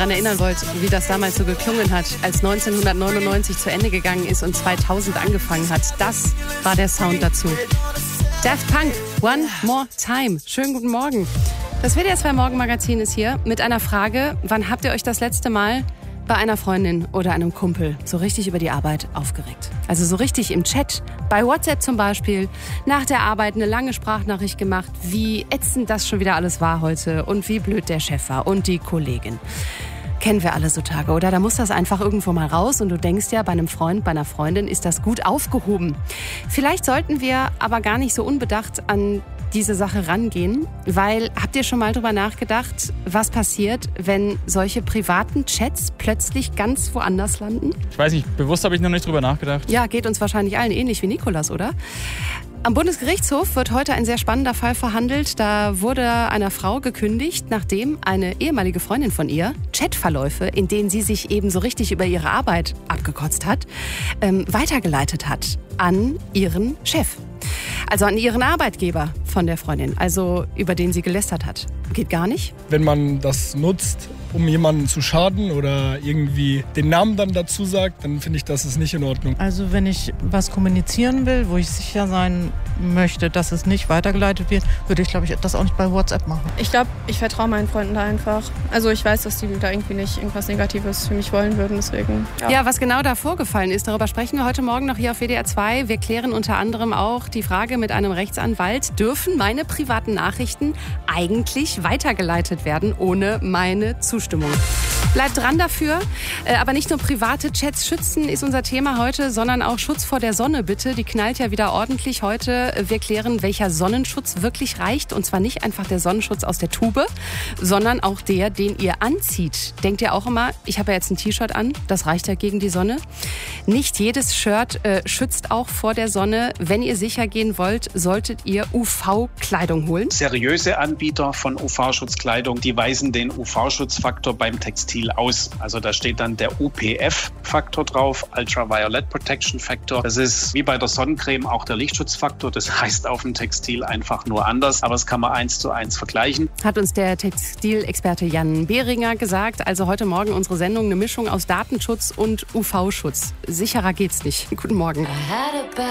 daran erinnern wollt, wie das damals so geklungen hat, als 1999 zu Ende gegangen ist und 2000 angefangen hat. Das war der Sound dazu. Daft Punk, One More Time. Schönen guten Morgen. Das WDR 2 Morgenmagazin ist hier mit einer Frage: Wann habt ihr euch das letzte Mal bei einer Freundin oder einem Kumpel so richtig über die Arbeit aufgeregt? Also so richtig im Chat, bei WhatsApp zum Beispiel, nach der Arbeit eine lange Sprachnachricht gemacht, wie ätzend das schon wieder alles war heute und wie blöd der Chef war und die Kollegin. Kennen wir alle so Tage, oder? Da muss das einfach irgendwo mal raus und du denkst ja, bei einem Freund, bei einer Freundin ist das gut aufgehoben. Vielleicht sollten wir aber gar nicht so unbedacht an diese Sache rangehen, weil, habt ihr schon mal drüber nachgedacht, was passiert, wenn solche privaten Chats plötzlich ganz woanders landen? Ich weiß nicht, bewusst habe ich noch nicht drüber nachgedacht. Ja, geht uns wahrscheinlich allen ähnlich wie Nikolas, oder? Am Bundesgerichtshof wird heute ein sehr spannender Fall verhandelt. Da wurde einer Frau gekündigt, nachdem eine ehemalige Freundin von ihr Chatverläufe, in denen sie sich eben so richtig über ihre Arbeit abgekotzt hat, weitergeleitet hat an ihren Chef. Also an ihren Arbeitgeber von der Freundin, also über den sie gelästert hat. Geht gar nicht. Wenn man das nutzt, um jemanden zu schaden oder irgendwie den Namen dann dazu sagt, dann finde ich, das ist nicht in Ordnung. Also wenn ich was kommunizieren will, wo ich sicher sein möchte, dass es nicht weitergeleitet wird, würde ich, glaube ich, das auch nicht bei WhatsApp machen. Ich glaube, ich vertraue meinen Freunden da einfach. Also ich weiß, dass die da irgendwie nicht irgendwas Negatives für mich wollen würden, deswegen. Ja, was genau da vorgefallen ist, darüber sprechen wir heute Morgen noch hier auf WDR 2. Wir klären unter anderem auch die Frage mit einem Rechtsanwalt: Dürfen meine privaten Nachrichten eigentlich weitergeleitet werden ohne meine Zustimmung? Bleibt dran dafür. Aber nicht nur private Chats schützen ist unser Thema heute, sondern auch Schutz vor der Sonne, bitte. Die knallt ja wieder ordentlich heute. Wir klären, welcher Sonnenschutz wirklich reicht. Und zwar nicht einfach der Sonnenschutz aus der Tube, sondern auch der, den ihr anzieht. Denkt ihr auch immer, ich habe ja jetzt ein T-Shirt an, das reicht ja gegen die Sonne? Nicht jedes Shirt schützt auch vor der Sonne. Wenn ihr sicher gehen wollt, solltet ihr UV-Kleidung holen. Seriöse Anbieter von UV-Schutzkleidung, die weisen den UV-Schutzfaktor beim Textil aus. Also da steht dann der UPF-Faktor drauf, Ultraviolet Protection Factor. Das ist wie bei der Sonnencreme auch der Lichtschutzfaktor. Das heißt auf dem Textil einfach nur anders, aber das kann man 1:1 vergleichen. Hat uns der Textilexperte Jan Behringer gesagt. Also heute Morgen unsere Sendung eine Mischung aus Datenschutz und UV-Schutz. Sicherer geht's nicht. Guten Morgen.